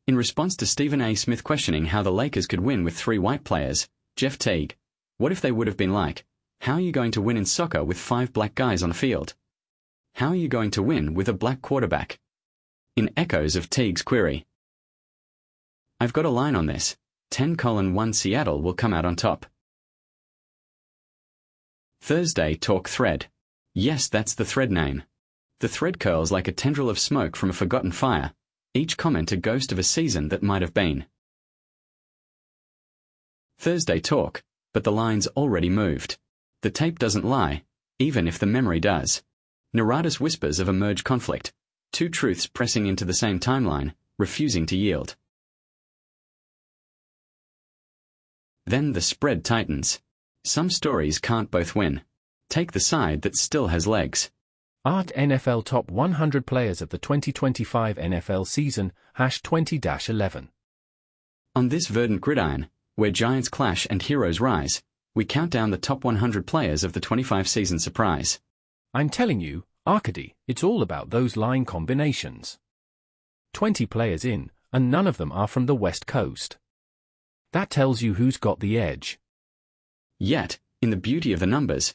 In response to Stephen A. Smith questioning how the Lakers could win with 3 white players, Jeff Teague, what if they would have been like, how are you going to win in soccer with 5 black guys on the field? How are you going to win with a black quarterback? In echoes of Teague's query. I've got a line on this. 10:1 Seattle will come out on top. Thursday Talk Thread. Yes, that's the thread name. The thread curls like a tendril of smoke from a forgotten fire, each comment a ghost of a season that might have been. Thursday Talk, but the line's already moved. The tape doesn't lie, even if the memory does. Narratus whispers of a merged conflict, 2 truths pressing into the same timeline, refusing to yield. Then the spread tightens. Some stories can't both win. Take the side that still has legs. Art NFL Top 100 Players of the 2025 NFL Season, #20-11. On this verdant gridiron, where giants clash and heroes rise, we count down the top 100 players of the 25 season surprise. I'm telling you, Arcady, it's all about those line combinations. 20 players in, and none of them are from the West Coast. That tells you who's got the edge. Yet, in the beauty of the numbers,